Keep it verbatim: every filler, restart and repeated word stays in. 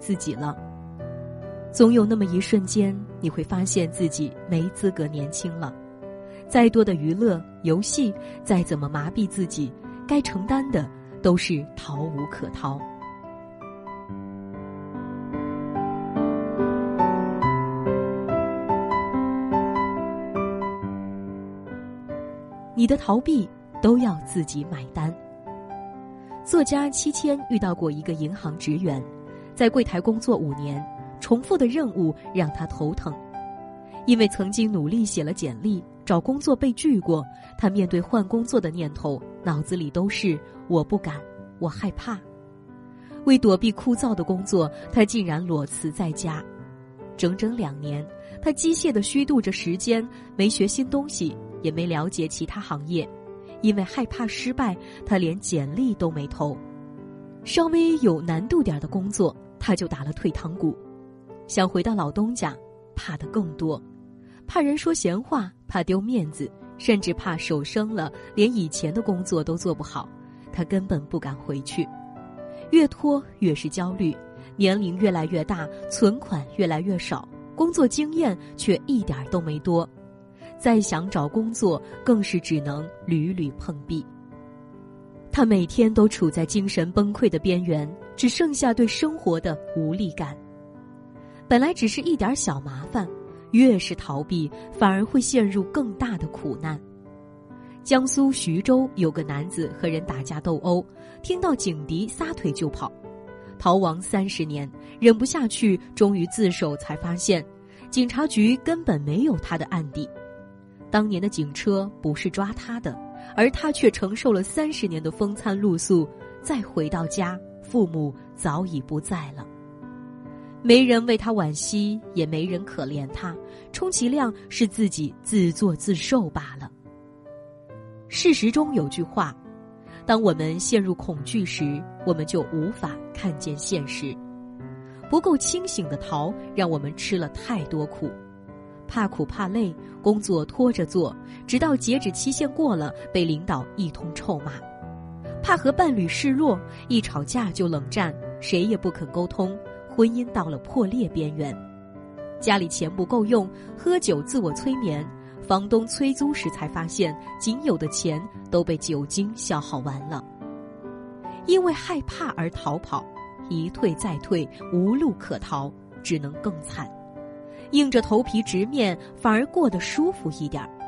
自己了。总有那么一瞬间，你会发现自己没资格年轻了。再多的娱乐游戏，再怎么麻痹自己，该承担的都是逃无可逃。你的逃避都要自己买单。作家七千遇到过一个银行职员，在柜台工作五年，重复的任务让他头疼。因为曾经努力写了简历，找工作被拒过，他面对换工作的念头，脑子里都是我不敢，我害怕。为躲避枯燥的工作，他竟然裸辞在家。整整两年，他机械地虚度着时间，没学新东西，也没了解其他行业。因为害怕失败，他连简历都没投。稍微有难度点的工作，他就打了退堂鼓。想回到老东家，怕的更多，怕人说闲话，怕丢面子，甚至怕手生了，连以前的工作都做不好，他根本不敢回去。越拖越是焦虑，年龄越来越大，存款越来越少，工作经验却一点都没多。再想找工作，更是只能屡屡碰壁。他每天都处在精神崩溃的边缘，只剩下对生活的无力感。本来只是一点小麻烦，越是逃避，反而会陷入更大的苦难。江苏徐州有个男子和人打架斗殴，听到警笛撒腿就跑，逃亡三十年，忍不下去，终于自首，才发现警察局根本没有他的案底。当年的警车不是抓他的，而他却承受了三十年的风餐露宿，再回到家，父母早已不在了。没人为他惋惜，也没人可怜他，充其量是自己自作自受罢了。事实中有句话，当我们陷入恐惧时，我们就无法看见现实。不够清醒的逃，让我们吃了太多苦。怕苦怕累，工作拖着做，直到截止期限过了，被领导一通臭骂。怕和伴侣示弱，一吵架就冷战，谁也不肯沟通，婚姻到了破裂边缘。家里钱不够用，喝酒自我催眠，房东催租时才发现仅有的钱都被酒精消耗完了。因为害怕而逃跑，一退再退，无路可逃，只能更惨。硬着头皮直面，反而过得舒服一点。